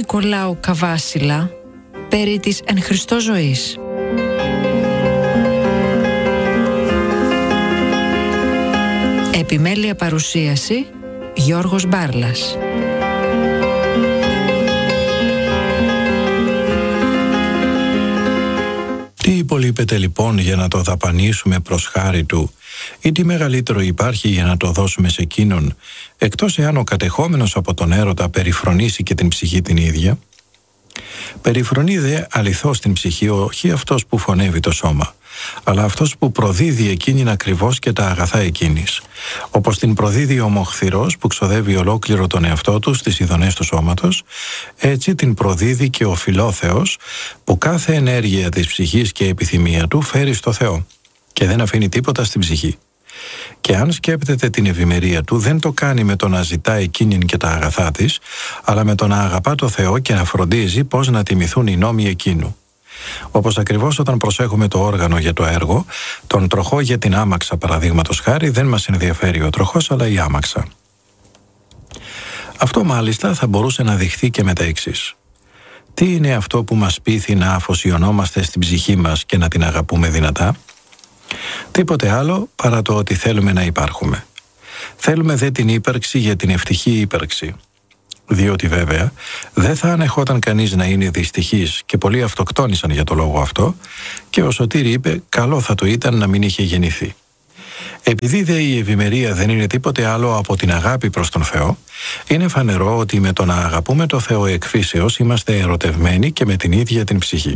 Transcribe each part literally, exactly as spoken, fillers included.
Νικολάου Καβάσιλα περί της εν Χριστώ ζωής. Επιμέλεια παρουσίαση Γιώργος Μπάρλας. Τι υπολείπεται λοιπόν για να το δαπανίσουμε προς χάρη του, ή τι μεγαλύτερο υπάρχει για να το δώσουμε σε εκείνον, εκτός εάν ο κατεχόμενος από τον έρωτα περιφρονήσει και την ψυχή την ίδια? Περιφρονεί δε αληθώς την ψυχή όχι αυτός που φωνεύει το σώμα, αλλά αυτός που προδίδει εκείνην ακριβώς και τα αγαθά εκείνης. Όπως την προδίδει ο μοχθηρός που ξοδεύει ολόκληρο τον εαυτό του στις ειδονές του σώματος, έτσι την προδίδει και ο φιλόθεος που κάθε ενέργεια της ψυχής και επιθυμία του φέρει στο Θεό και δεν αφήνει τίποτα στην ψυχή. Και αν σκέπτεται την ευημερία του, δεν το κάνει με το να ζητά εκείνην και τα αγαθά της, αλλά με το να αγαπά το Θεό και να φροντίζει πώς να τιμηθούν οι νόμοι εκείνου. Όπως ακριβώς όταν προσέχουμε το όργανο για το έργο, τον τροχό για την άμαξα παραδείγματος χάρη, δεν μας ενδιαφέρει ο τροχός αλλά η άμαξα. Αυτό μάλιστα θα μπορούσε να δειχθεί και με τα εξής. Τι είναι αυτό που μας πείθει να αφοσιωνόμαστε στην ψυχή μας και να την αγαπούμε δυνατά? Τίποτε άλλο παρά το ότι θέλουμε να υπάρχουμε. Θέλουμε δε την ύπαρξη για την ευτυχή ύπαρξη. Διότι βέβαια δεν θα ανεχόταν κανείς να είναι δυστυχής και πολλοί αυτοκτόνησαν για το λόγο αυτό, και ο Σωτήρη είπε καλό θα το ήταν να μην είχε γεννηθεί. Επειδή δε η ευημερία δεν είναι τίποτε άλλο από την αγάπη προς τον Θεό, είναι φανερό ότι με το να αγαπούμε το Θεό εκ φύσεως είμαστε ερωτευμένοι και με την ίδια την ψυχή.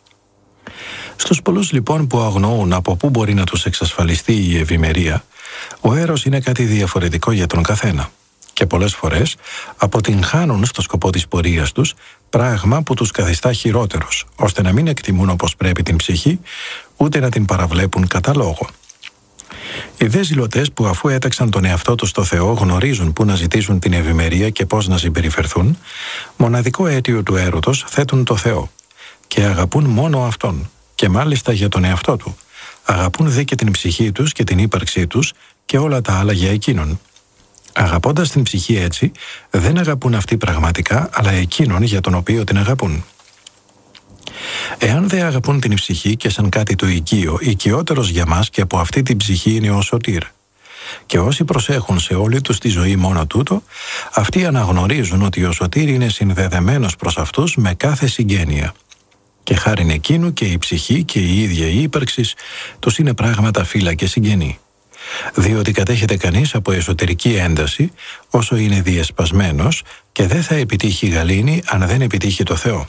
Στους πολλούς λοιπόν που αγνοούν από πού μπορεί να τους εξασφαλιστεί η ευημερία, ο έρος είναι κάτι διαφορετικό για τον καθένα. Και πολλές φορές αποτυγχάνουν στο σκοπό της πορείας τους, πράγμα που τους καθιστά χειρότερος, ώστε να μην εκτιμούν όπως πρέπει την ψυχή, ούτε να την παραβλέπουν κατά λόγο. Οι δε ζηλωτές που αφού έταξαν τον εαυτό τους στο Θεό γνωρίζουν πού να ζητήσουν την ευημερία και πώς να συμπεριφερθούν, μοναδικό αίτιο του έρωτος θέτουν το Θεό και αγαπούν μόνο Αυτόν, και μάλιστα για τον εαυτό του. Αγαπούν δε και την ψυχή τους και την ύπαρξή τους και όλα τα άλλα για εκείνον. Αγαπώντας την ψυχή έτσι, δεν αγαπούν αυτή πραγματικά, αλλά εκείνον για τον οποίο την αγαπούν. Εάν δεν αγαπούν την ψυχή και σαν κάτι το οικείο, οικειότερος για μας και από αυτή την ψυχή είναι ο Σωτήρ. Και όσοι προσέχουν σε όλη τους τη ζωή μόνο τούτο, αυτοί αναγνωρίζουν ότι ο Σωτήρ είναι συνδεδεμένος προς αυτούς με κάθε συγγένεια. Και χάριν εκείνου και η ψυχή και η ίδια η ύπαρξη τους είναι πράγματα φύλλα και συγγενή. Διότι κατέχεται κανείς από εσωτερική ένταση όσο είναι διεσπασμένος και δεν θα επιτύχει γαλήνη αν δεν επιτύχει το Θεό.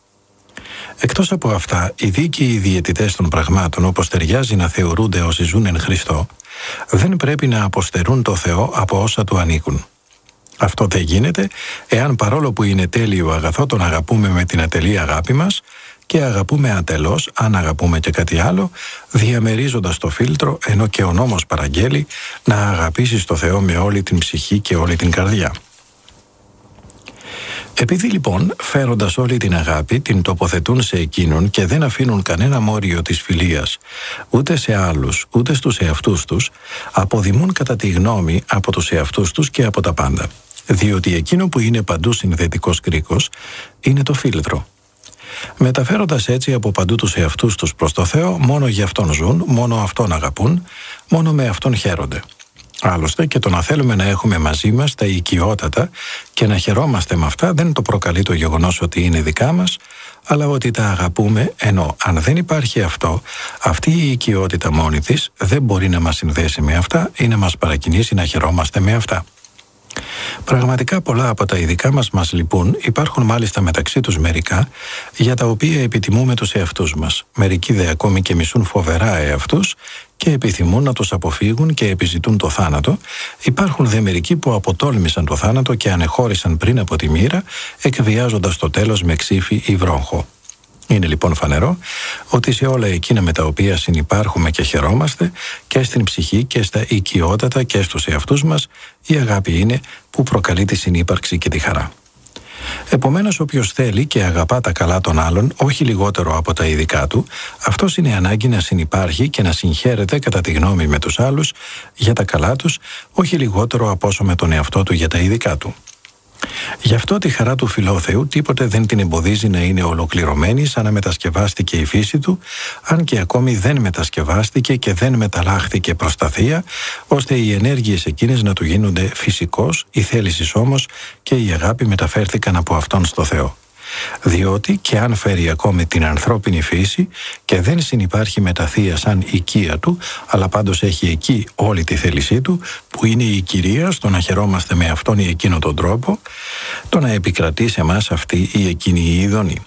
Εκτός από αυτά, οι δίκαιοι διαιτητές των πραγμάτων, όπως ταιριάζει να θεωρούνται όσοι ζουν εν Χριστώ, δεν πρέπει να αποστερούν το Θεό από όσα του ανήκουν. Αυτό δεν γίνεται εάν παρόλο που είναι τέλειο αγαθό τον αγαπούμε με την ατελή αγάπη μας και αγαπούμε ατελώς αν αγαπούμε και κάτι άλλο, διαμερίζοντας το φίλτρο, ενώ και ο νόμος παραγγέλει να αγαπήσεις το Θεό με όλη την ψυχή και όλη την καρδιά. Επειδή λοιπόν φέροντας όλη την αγάπη την τοποθετούν σε εκείνον και δεν αφήνουν κανένα μόριο της φιλίας ούτε σε άλλους ούτε στους εαυτούς τους, αποδημούν κατά τη γνώμη από τους εαυτούς τους και από τα πάντα, διότι εκείνο που είναι παντού συνδετικός κρίκος είναι το φίλτρο. Μεταφέροντας έτσι από παντού τους εαυτούς τους προς το Θεό, μόνο για Αυτόν ζουν, μόνο Αυτόν αγαπούν, μόνο με Αυτόν χαίρονται. Άλλωστε και το να θέλουμε να έχουμε μαζί μας τα οικειότατα και να χαιρόμαστε με αυτά δεν το προκαλεί το γεγονός ότι είναι δικά μας, αλλά ότι τα αγαπούμε, ενώ αν δεν υπάρχει αυτό, αυτή η οικειότητα μόνη της δεν μπορεί να μας συνδέσει με αυτά ή να μας παρακινήσει να χαιρόμαστε με αυτά. Πραγματικά πολλά από τα ειδικά μας μας λυπούν, υπάρχουν μάλιστα μεταξύ τους μερικά για τα οποία επιτιμούμε τους εαυτούς μας. Μερικοί δε ακόμη και μισούν φοβερά εαυτούς και επιθυμούν να τους αποφύγουν και επιζητούν το θάνατο. Υπάρχουν δε μερικοί που αποτόλμησαν το θάνατο και ανεχώρησαν πριν από τη μοίρα, εκβιάζοντας το τέλος με ξύφη ή βρόγχο. Είναι λοιπόν φανερό ότι σε όλα εκείνα με τα οποία συνυπάρχουμε και χαιρόμαστε, και στην ψυχή και στα οικειότατα και στους εαυτούς μας, η αγάπη είναι που προκαλεί τη συνύπαρξη και τη χαρά. Επομένως, όποιος θέλει και αγαπά τα καλά των άλλων, όχι λιγότερο από τα ειδικά του, αυτός είναι ανάγκη να συνυπάρχει και να συγχαίρεται κατά τη γνώμη με τους άλλους για τα καλά τους, όχι λιγότερο από όσο με τον εαυτό του για τα ειδικά του. Γι' αυτό τη χαρά του Φιλόθεου τίποτε δεν την εμποδίζει να είναι ολοκληρωμένη σαν να μετασκευάστηκε η φύση του, αν και ακόμη δεν μετασκευάστηκε και δεν μεταλλάχθηκε προς τα θεία, ώστε οι ενέργειες εκείνες να του γίνονται φυσικός, η θέληση όμως και η αγάπη μεταφέρθηκαν από Αυτόν στο Θεό. Διότι και αν φέρει ακόμη την ανθρώπινη φύση και δεν συνυπάρχει με τα θεία σαν οικία του, αλλά πάντως έχει εκεί όλη τη θέλησή του, που είναι η κυρία στο να χαιρόμαστε με αυτόν ή εκείνο τον τρόπο, το να επικρατεί σε εμάς αυτή ή εκείνη η ειδονή.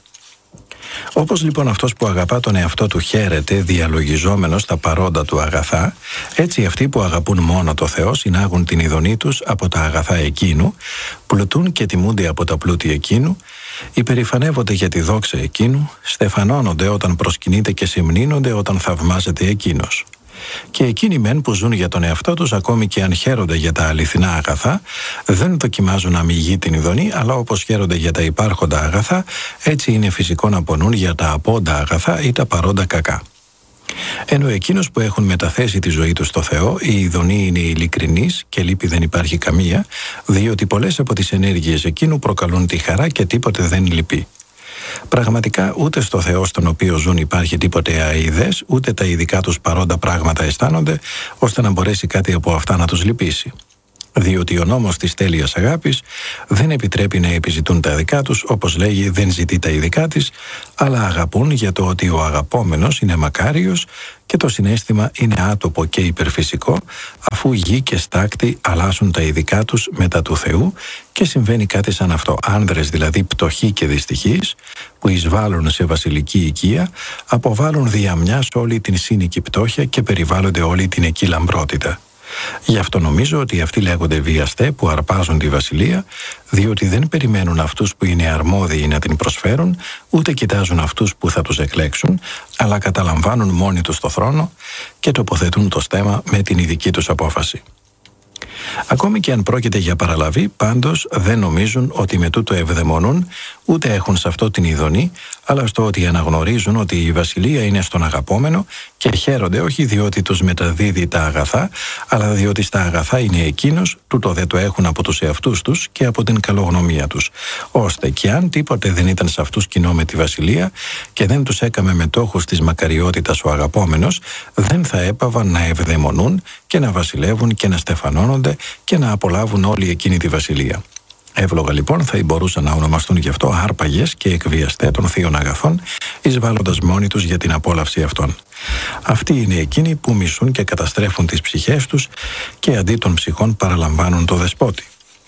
Όπως λοιπόν αυτός που αγαπά τον εαυτό του χαίρεται διαλογιζόμενος τα παρόντα του αγαθά, έτσι αυτοί που αγαπούν μόνο το Θεό συνάγουν την ειδονή τους από τα αγαθά εκείνου, πλουτούν και τιμούνται από τα πλούτη εκείνου, υπερηφανεύονται για τη δόξα εκείνου, στεφανώνονται όταν προσκυνείται και συμνήνονται όταν θαυμάζεται εκείνος. Και εκείνοι μεν που ζουν για τον εαυτό τους, ακόμη και αν χαίρονται για τα αληθινά αγαθά, δεν δοκιμάζουν να μηγεί την ειδονή, αλλά όπως χαίρονται για τα υπάρχοντα αγαθά, έτσι είναι φυσικό να πονούν για τα απόντα αγαθά ή τα παρόντα κακά. Ενώ εκείνους που έχουν μεταθέσει τη ζωή τους στο Θεό, η ειδονή είναι ειλικρινής και λύπη δεν υπάρχει καμία, διότι πολλές από τις ενέργειες εκείνου προκαλούν τη χαρά και τίποτε δεν λυπεί. Πραγματικά ούτε στο Θεό στον οποίο ζουν υπάρχει τίποτε αηδές, ούτε τα ειδικά τους παρόντα πράγματα αισθάνονται, ώστε να μπορέσει κάτι από αυτά να τους λυπήσει. Διότι ο νόμος της τέλειας αγάπης δεν επιτρέπει να επιζητούν τα δικά τους, όπως λέγει δεν ζητεί τα ειδικά της, αλλά αγαπούν για το ότι ο αγαπόμενος είναι μακάριος και το συναίσθημα είναι άτοπο και υπερφυσικό, αφού γη και στάκτη αλλάσουν τα ειδικά τους μετά του Θεού και συμβαίνει κάτι σαν αυτό. Άνδρες δηλαδή πτωχοί και δυστυχείς που εισβάλλουν σε βασιλική οικία, αποβάλλουν δια μιας όλη την σύνικη πτώχεια και περιβάλλονται όλη την εκεί λαμπρότητα. Γι' αυτό νομίζω ότι αυτοί λέγονται βιαστέ που αρπάζουν τη βασιλεία, διότι δεν περιμένουν αυτούς που είναι αρμόδιοι να την προσφέρουν, ούτε κοιτάζουν αυτούς που θα τους εκλέξουν, αλλά καταλαμβάνουν μόνοι τους το θρόνο και τοποθετούν το στέμμα με την ειδική τους απόφαση. Ακόμη και αν πρόκειται για παραλαβή, πάντως δεν νομίζουν ότι με τούτο ευδαιμονούν, ούτε έχουν σε αυτό την ειδονή, αλλά στο ότι αναγνωρίζουν ότι η βασιλεία είναι στον αγαπόμενο και χαίρονται όχι διότι τους μεταδίδει τα αγαθά, αλλά διότι στα αγαθά είναι εκείνος, τούτο δεν το έχουν από τους εαυτούς τους και από την καλογνωμία τους, ώστε και αν τίποτε δεν ήταν σε αυτούς κοινό με τη βασιλεία και δεν τους έκαμε μετόχους της μακαριότητας ο αγαπόμενος, δεν θα έπαβαν να ευδαιμονούν και να βασιλεύουν και να στεφανώνονται και να απολαύουν όλη εκείνη τη βασιλεία. Εύλογα λοιπόν θα μπορούσαν να ονομαστούν γι' αυτό άρπαγες και εκβιαστέ των θείων αγαθών, εισβάλλοντας μόνοι τους για την απόλαυση αυτών. Αυτοί είναι εκείνοι που μισούν και καταστρέφουν τις ψυχές τους και αντί των ψυχών παραλαμβάνουν το δεσπότη.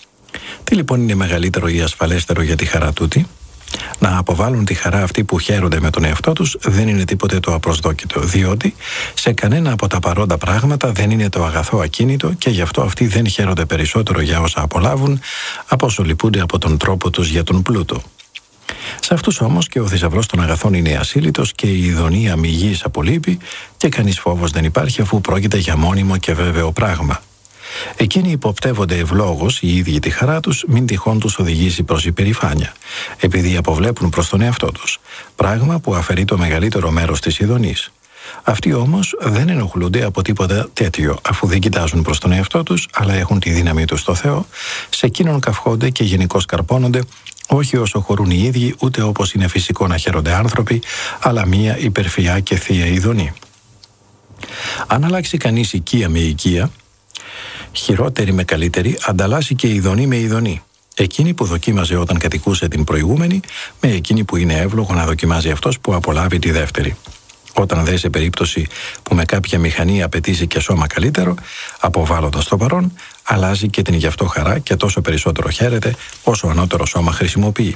Τι λοιπόν είναι μεγαλύτερο ή ασφαλέστερο για τη χαρά τούτη? Να αποβάλουν τη χαρά αυτοί που χαίρονται με τον εαυτό τους δεν είναι τίποτε το απροσδόκητο, διότι σε κανένα από τα παρόντα πράγματα δεν είναι το αγαθό ακίνητο και γι' αυτό αυτοί δεν χαίρονται περισσότερο για όσα απολαύουν από όσο λυπούνται από τον τρόπο τους για τον πλούτο. Σε αυτούς όμως και ο θησαυρός των αγαθών είναι ασύλλητος και η ειδονία μηγής απολείπει και κανείς φόβος δεν υπάρχει, αφού πρόκειται για μόνιμο και βέβαιο πράγμα. Εκείνοι υποπτεύονται ευλόγως οι ίδιοι τη χαρά τους, μην τυχόν τους οδηγήσει προς υπερηφάνεια, επειδή αποβλέπουν προς τον εαυτό τους, πράγμα που αφαιρεί το μεγαλύτερο μέρος της ειδονής. Αυτοί όμως δεν ενοχλούνται από τίποτα τέτοιο, αφού δεν κοιτάζουν προς τον εαυτό τους, αλλά έχουν τη δύναμη τους στο Θεό, σε εκείνον καυχόνται και γενικώς καρπώνονται, όχι όσο χωρούν οι ίδιοι, ούτε όπως είναι φυσικό να χαίρονται άνθρωποι, αλλά μία υπερφυά και θεία ειδονή. Αν αλλάξει κανείς οικία με οικία, χειρότερη με καλύτερη, ανταλλάσσει και ειδονή με ειδονή. Εκείνη που δοκίμαζε όταν κατοικούσε την προηγούμενη, με εκείνη που είναι εύλογο να δοκιμάζει αυτός που απολάβει τη δεύτερη. Όταν δε σε περίπτωση που με κάποια μηχανή απαιτήσει και σώμα καλύτερο, αποβάλλοντας το παρόν, αλλάζει και την γι' αυτό χαρά και τόσο περισσότερο χαίρεται όσο ανώτερο σώμα χρησιμοποιεί.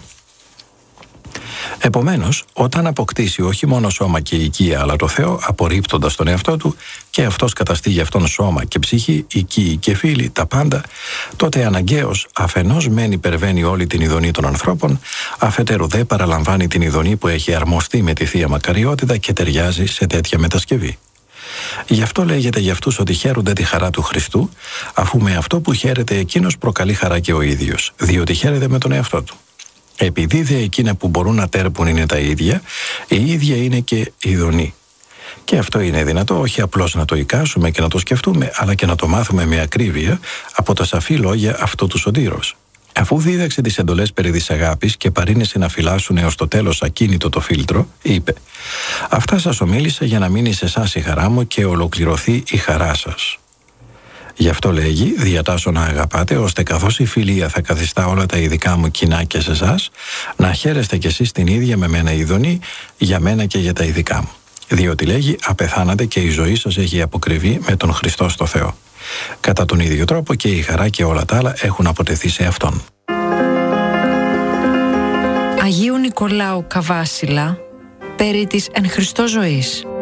Επομένως, όταν αποκτήσει όχι μόνο σώμα και οικία, αλλά το Θεό, απορρίπτοντας τον εαυτό του, και αυτός καταστεί γι' αυτόν σώμα και ψυχή, οικοί και φίλοι, τα πάντα, τότε αναγκαίως αφενός μεν υπερβαίνει όλη την ειδονή των ανθρώπων, αφετέρου δε παραλαμβάνει την ειδονή που έχει αρμοστεί με τη Θεία Μακαριότητα και ταιριάζει σε τέτοια μετασκευή. Γι' αυτό λέγεται για αυτούς ότι χαίρονται τη χαρά του Χριστού, αφού με αυτό που χαίρεται εκείνος προκαλεί χαρά και ο ίδιος, διότι χαίρεται με τον εαυτό του. Επειδή δε εκείνα που μπορούν να τέρπουν είναι τα ίδια, η ίδια είναι και η ειδονή. Και αυτό είναι δυνατό όχι απλώς να το εικάσουμε και να το σκεφτούμε, αλλά και να το μάθουμε με ακρίβεια από τα σαφή λόγια αυτού του σωτήρος. Αφού δίδαξε τις εντολές περί της αγάπης και παρήνεσε να φυλάσσουν έως το τέλος ακίνητο το φίλτρο, είπε: «Αυτά σας ομίλησα για να μείνει σε εσάς η χαρά μου και ολοκληρωθεί η χαρά σας». Γι' αυτό λέγει: «Διατάσσω να αγαπάτε, ώστε καθώς η φιλία θα καθιστά όλα τα ειδικά μου κοινά και σε εσάς, να χαίρεστε κι εσείς την ίδια με μένα ειδονή, για μένα και για τα ειδικά μου. Διότι λέγει: απεθάνατε και η ζωή σας έχει αποκριβεί με τον Χριστό στο Θεό. Κατά τον ίδιο τρόπο και η χαρά και όλα τα άλλα έχουν αποτεθεί σε Αυτόν». Αγίου Νικολάου Καβάσιλα, περί της εν Χριστώ ζωής.